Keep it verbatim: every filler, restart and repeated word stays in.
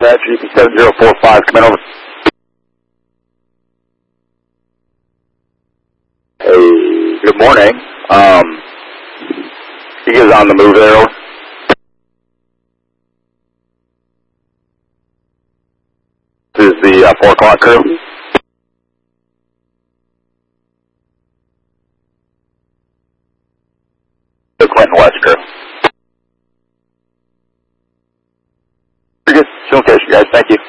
Dispatch, G P seven zero four five, come in over. Hey, good morning. Um, you guys on the move there? Over? This is the uh, four o'clock crew. The Clinton West crew. Pretty good. Still in case, you guys. Thank you.